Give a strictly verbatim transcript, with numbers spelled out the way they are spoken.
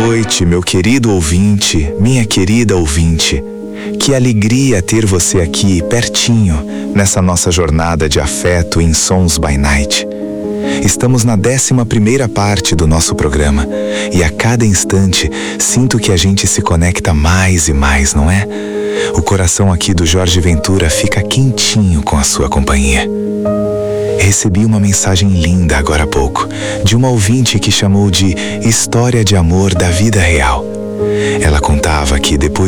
noite, meu querido ouvinte, minha querida ouvinte. Que alegria ter você aqui, pertinho, nessa nossa jornada de afeto em Sons by Night. Estamos na décima primeira parte do nosso programa e a cada instante sinto que a gente se conecta mais e mais, não é? O coração aqui do Jorge Ventura fica quentinho com a sua companhia. Recebi uma mensagem linda agora há pouco, de uma ouvinte que chamou de História de Amor da Vida Real. Ela contava que depois